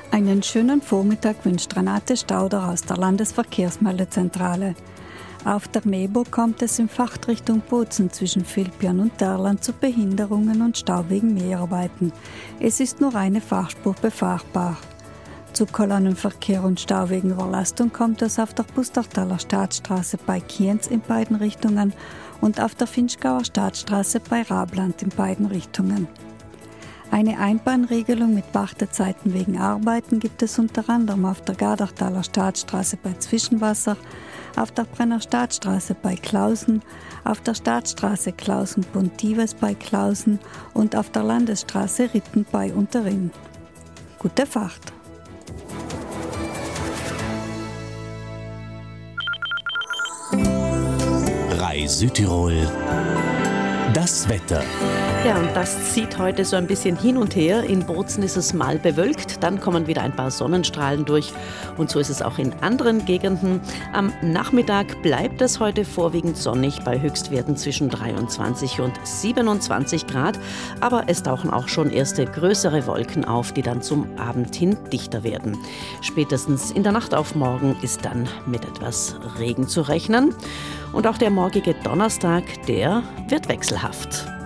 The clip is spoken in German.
Einen schönen Vormittag wünscht Renate Stauder aus der Landesverkehrsmeldezentrale. Auf der Mebo kommt es in Fahrtrichtung Bozen zwischen Vilpian und Derland zu Behinderungen und Stau wegen Mäharbeiten. Es ist nur eine Fahrspur befahrbar. Zu Kolonnenverkehr und Stau wegen Überlastung kommt es auf der Pustertaler Staatsstraße bei Kienz in beiden Richtungen und auf der Finchgauer Staatsstraße bei Rabland in beiden Richtungen. Eine Einbahnregelung mit Wartezeiten wegen Arbeiten gibt es unter anderem auf der Gardachtaler Staatsstraße bei Zwischenwasser, auf der Brenner Staatsstraße bei Klausen, auf der Staatsstraße Klausen-Pontives bei Klausen und auf der Landesstraße Ritten bei Unterrinn. Gute Fahrt! Südtirol, das Wetter. Ja, und das zieht heute so ein bisschen hin und her. In Bozen ist es mal bewölkt, dann kommen wieder ein paar Sonnenstrahlen durch. Und so ist es auch in anderen Gegenden. Am Nachmittag bleibt es heute vorwiegend sonnig bei Höchstwerten zwischen 23 und 27 Grad. Aber es tauchen auch schon erste größere Wolken auf, die dann zum Abend hin dichter werden. Spätestens in der Nacht auf morgen ist dann mit etwas Regen zu rechnen. Und auch der morgige Donnerstag, der wird wechselhaft.